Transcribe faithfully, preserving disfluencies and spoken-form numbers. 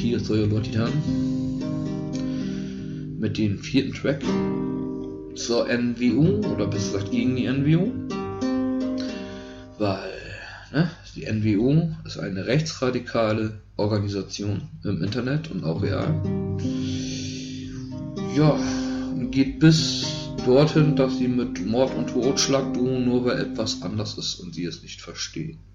Krieger Lord Titan mit dem vierten Track zur N W O oder besser gesagt gegen die N W O, weil ne, die N W O ist eine rechtsradikale Organisation im Internet und auch real. Ja, geht bis dorthin, dass sie mit Mord und Totschlag drohen, nur weil etwas anders ist und sie es nicht verstehen.